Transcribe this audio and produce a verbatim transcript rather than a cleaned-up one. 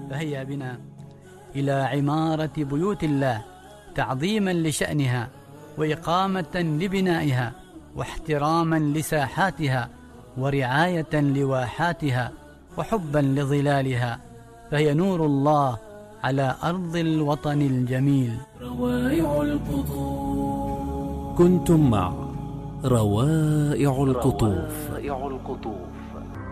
فهيا بنا إلى عمارة بيوت الله تعظيما لشأنها وإقامة لبنائها واحتراما لساحاتها ورعاية لواحاتها وحبا لظلالها، فهي نور الله على أرض الوطن الجميل. روائع القطوف. كنتم مع روائع القطوف. روائع القطوف.